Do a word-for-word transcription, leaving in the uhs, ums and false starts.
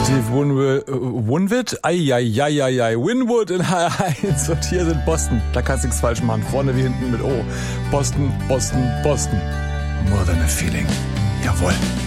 Steve Winwood, Winwood? Eieieiei, Winwood in H R eins und hier sind Boston. Da kannst du nichts falsch machen. Vorne wie hinten mit O. Boston, Boston, Boston. More than a feeling. Jawohl.